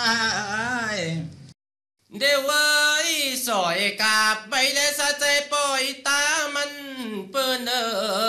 เดวไว้สอยกาบใบและสะใจปล่อยตามันเปิ้น